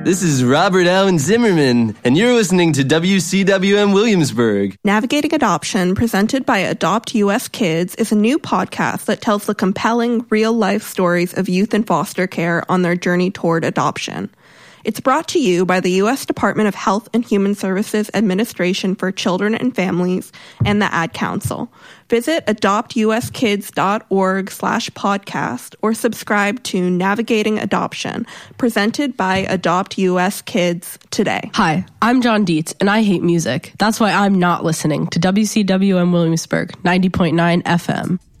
This is Robert Allen Zimmerman, and you're listening to WCWM Williamsburg. Navigating Adoption, presented by Adopt US Kids, is a new podcast that tells the compelling, real-life stories of youth in foster care on their journey toward adoption. It's brought to you by the U.S. Department of Health and Human Services Administration for Children and Families and the Ad Council. Visit adoptuskids.org/podcast or subscribe to Navigating Adoption, presented by Adopt US Kids today. Hi, I'm John Dietz, and I hate music. That's why I'm not listening to WCWM Williamsburg 90.9 FM.